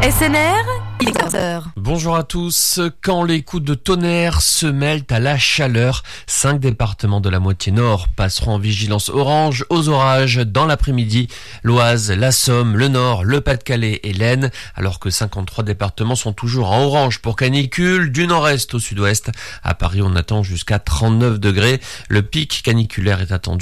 SNR, il est 15h. Bonjour à tous. Quand les coups de tonnerre se mêlent à la chaleur, 5 départements de la moitié nord passeront en vigilance orange aux orages dans l'après-midi. L'Oise, la Somme, le Nord, le Pas-de-Calais et l'Aisne, alors que 53 départements sont toujours en orange pour canicule, du nord-est au sud-ouest. À Paris, on attend jusqu'à 39 degrés. Le pic caniculaire est attendu